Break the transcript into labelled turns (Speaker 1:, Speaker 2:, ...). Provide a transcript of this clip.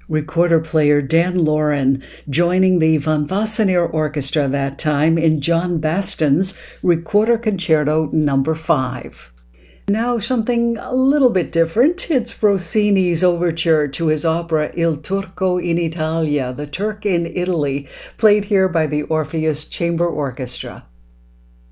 Speaker 1: Recorder player Dan Lauren joining the Van Wassenaar Orchestra that time in John Baston's Recorder Concerto No. 5. Now something a little bit different. It's Rossini's overture to his opera Il Turco in Italia, The Turk in Italy, played here by the Orpheus Chamber Orchestra.